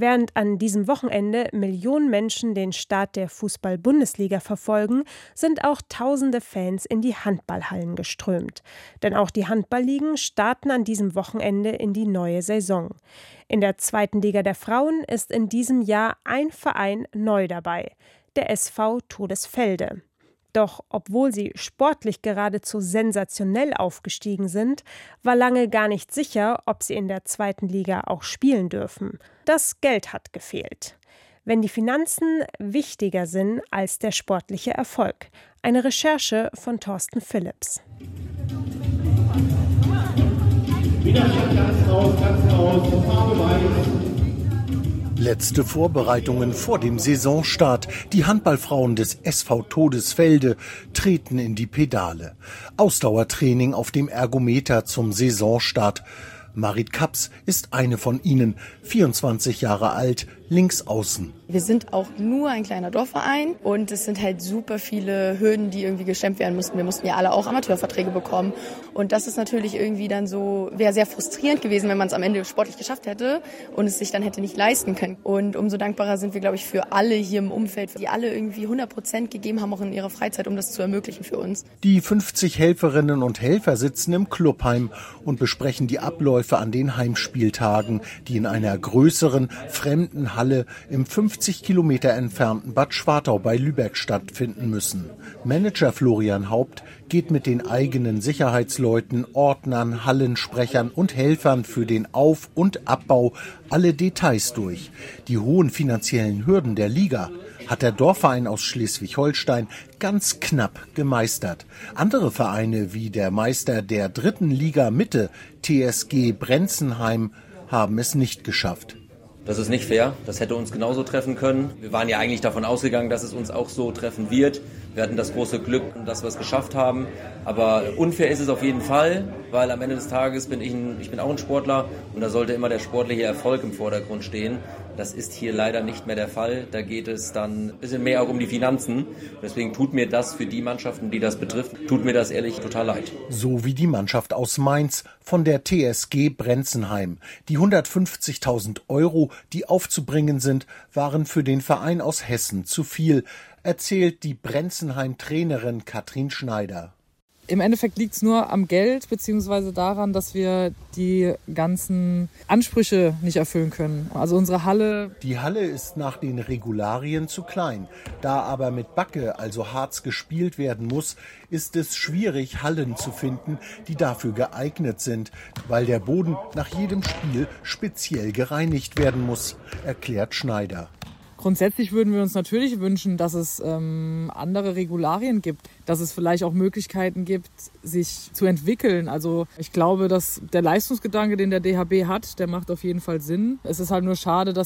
Während an diesem Wochenende Millionen Menschen den Start der Fußball-Bundesliga verfolgen, sind auch tausende Fans in die Handballhallen geströmt. Denn auch die Handballligen starten an diesem Wochenende in die neue Saison. In der 2. Liga der Frauen ist in diesem Jahr ein Verein neu dabei, der SV Todesfelde. Doch obwohl sie sportlich geradezu sensationell aufgestiegen sind, war lange gar nicht sicher, ob sie in der 2. Liga auch spielen dürfen. Das Geld hat gefehlt. Wenn die Finanzen wichtiger sind als der sportliche Erfolg. Eine Recherche von Thorsten Phillips. Widerstand ganz raus, Farbe weiß. Letzte Vorbereitungen vor dem Saisonstart. Die Handballfrauen des SV Todesfelde treten in die Pedale. Ausdauertraining auf dem Ergometer zum Saisonstart. Marit Kaps ist eine von ihnen, 24 Jahre alt, links außen. Wir sind auch nur ein kleiner Dorfverein und es sind halt super viele Hürden, die irgendwie gestemmt werden mussten. Wir mussten ja alle auch Amateurverträge bekommen und das ist natürlich irgendwie dann so, wäre sehr frustrierend gewesen, wenn man es am Ende sportlich geschafft hätte und es sich dann hätte nicht leisten können. Und umso dankbarer sind wir, glaube ich, für alle hier im Umfeld, die alle irgendwie 100% gegeben haben, auch in ihrer Freizeit, um das zu ermöglichen für uns. Die 50 Helferinnen und Helfer sitzen im Clubheim und besprechen die Abläufe an den Heimspieltagen, die in einer größeren, fremden Halle im 50 Kilometer entfernten Bad Schwartau bei Lübeck stattfinden müssen. Manager Florian Haupt geht mit den eigenen Sicherheitsleuten, Ordnern, Hallensprechern und Helfern für den Auf- und Abbau alle Details durch. Die hohen finanziellen Hürden der Liga hat der Dorfverein aus Schleswig-Holstein ganz knapp gemeistert. Andere Vereine wie der Meister der 3. Liga Mitte, TSG Brenzenheim, haben es nicht geschafft. Das ist nicht fair. Das hätte uns genauso treffen können. Wir waren ja eigentlich davon ausgegangen, dass es uns auch so treffen wird. Wir hatten das große Glück, dass wir es geschafft haben. Aber unfair ist es auf jeden Fall, weil am Ende des Tages bin ich auch ein Sportler und da sollte immer der sportliche Erfolg im Vordergrund stehen. Das ist hier leider nicht mehr der Fall. Da geht es dann ein bisschen mehr auch um die Finanzen. Deswegen tut mir das für die Mannschaften, die das betrifft, tut mir das ehrlich total leid. So wie die Mannschaft aus Mainz von der TSG Brenzenheim. Die 150.000 €, die aufzubringen sind, waren für den Verein aus Hessen zu viel, erzählt die Brenzenheim-Trainerin Katrin Schneider. Im Endeffekt liegt es nur am Geld beziehungsweise daran, dass wir die ganzen Ansprüche nicht erfüllen können. Also unsere Halle. Die Halle ist nach den Regularien zu klein. Da aber mit Backe, also Harz, gespielt werden muss, ist es schwierig, Hallen zu finden, die dafür geeignet sind, weil der Boden nach jedem Spiel speziell gereinigt werden muss, erklärt Schneider. Grundsätzlich würden wir uns natürlich wünschen, dass es andere Regularien gibt, dass es vielleicht auch Möglichkeiten gibt, sich zu entwickeln. Also ich glaube, dass der Leistungsgedanke, den der DHB hat, der macht auf jeden Fall Sinn. Es ist halt nur schade, dass